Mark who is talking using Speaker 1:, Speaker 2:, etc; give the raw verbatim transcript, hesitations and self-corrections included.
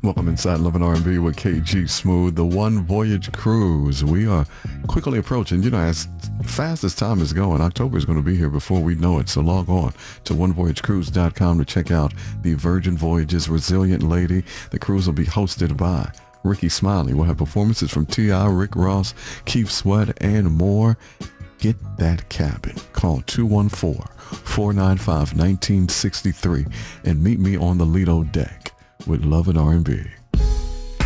Speaker 1: Welcome inside Love and R and B with K G Smooth, the One Voyage Cruise. We are quickly approaching, you know, as fast as time is going, October is going to be here before we know it. So log on to one voyage cruise dot com to check out the Virgin Voyages Resilient Lady. The cruise will be hosted by Ricky Smiley. We'll have performances from T I, Rick Ross, Keith Sweat, and more. Get that cabin. Call two one four, four nine five, one nine six three and meet me on the Lido deck with Love and R and B.